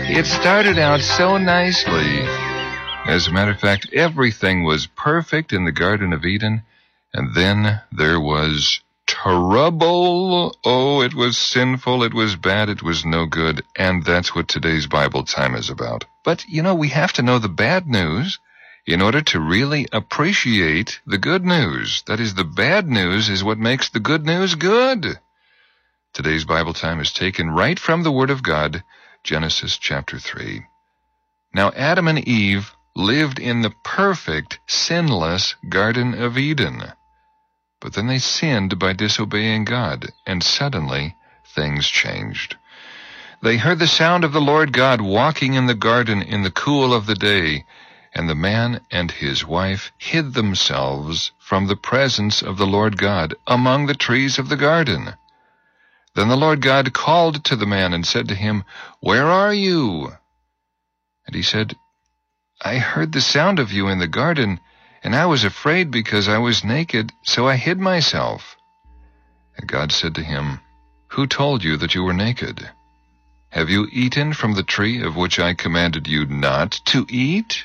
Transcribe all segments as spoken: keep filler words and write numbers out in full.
It started out so nicely. As a matter of fact, everything was perfect in the Garden of Eden, and then there was trouble. Oh, it was sinful, it was bad, it was no good, and that's what today's Bible time is about. But, you know, we have to know the bad news in order to really appreciate the good news. That is, the bad news is what makes the good news good. Today's Bible time is taken right from the Word of God, Genesis chapter three. Now Adam and Eve lived in the perfect, sinless Garden of Eden. But then they sinned by disobeying God, and suddenly things changed. They heard the sound of the Lord God walking in the garden in the cool of the day, and the man and his wife hid themselves from the presence of the Lord God among the trees of the garden. Then the Lord God called to the man and said to him, "Where are you?" And he said, "I heard the sound of you in the garden, and I was afraid because I was naked, so I hid myself." And God said to him, "Who told you that you were naked? Have you eaten from the tree of which I commanded you not to eat?"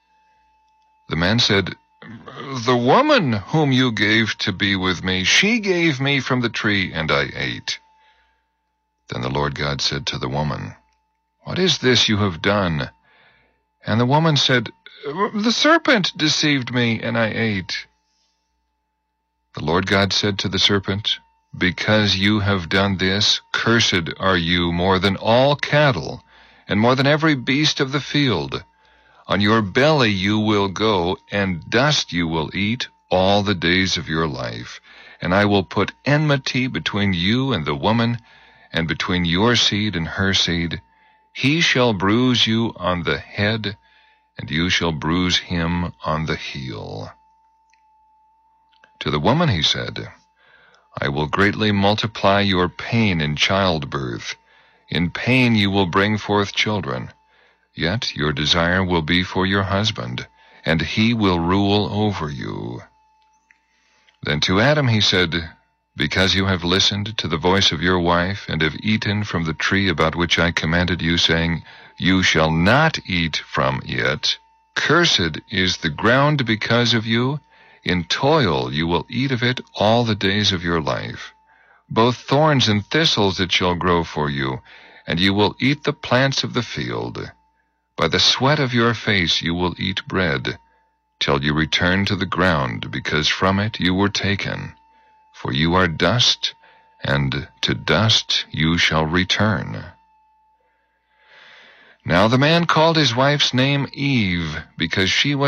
The man said, "The woman whom you gave to be with me, she gave me from the tree, and I ate." Then the Lord God said to the woman, "What is this you have done?" And the woman said, "The serpent deceived me, and I ate." The Lord God said to the serpent, "Because you have done this, cursed are you more than all cattle, and more than every beast of the field. On your belly you will go, and dust you will eat all the days of your life. And I will put enmity between you and the woman, and between your seed and her seed. He shall bruise you on the head, and you shall bruise him on the heel." To the woman he said, "I will greatly multiply your pain in childbirth. In pain you will bring forth children. Yet your desire will be for your husband, and he will rule over you." Then to Adam he said, "Because you have listened to the voice of your wife, and have eaten from the tree about which I commanded you, saying, 'You shall not eat from it,' cursed is the ground because of you. In toil you will eat of it all the days of your life. Both thorns and thistles it shall grow for you, and you will eat the plants of the field. By the sweat of your face you will eat bread, till you return to the ground, because from it you were taken. For you are dust, and to dust you shall return." Now the man called his wife's name Eve, because she was